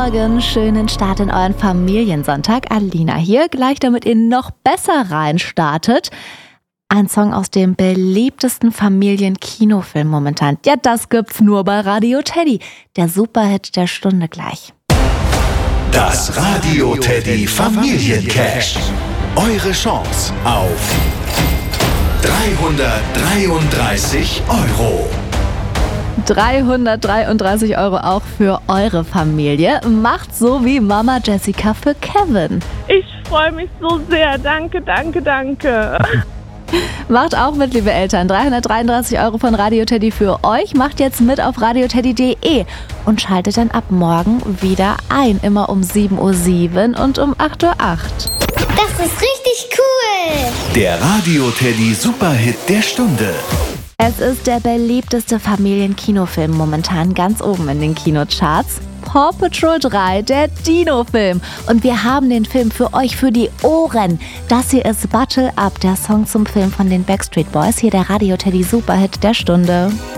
Morgen, schönen Start in euren Familiensonntag. Alina hier, gleich damit ihr noch besser reinstartet. Ein Song aus dem beliebtesten Familienkinofilm momentan. Ja, das gibt's nur bei Radio Teddy. Der Superhit der Stunde gleich. Das Radio Teddy Familiencash. Eure Chance auf 333 €. 333 € auch für eure Familie. Macht so wie Mama Jessica für Kevin. Ich freue mich so sehr. Danke. Macht auch mit, liebe Eltern. 333 € von Radio Teddy für euch. Macht jetzt mit auf radioteddy.de und schaltet dann ab morgen wieder ein. Immer um 7:07 Uhr und um 8:08 Uhr. Das ist richtig cool. Der Radio Teddy Superhit der Stunde. Es ist der beliebteste Familienkinofilm momentan ganz oben in den Kinocharts. Paw Patrol 3, der Dino-Film. Und wir haben den Film für euch für die Ohren. Das hier ist Bottle Up, der Song zum Film von den Backstreet Boys. Hier der Radio Teddy Superhit der Stunde.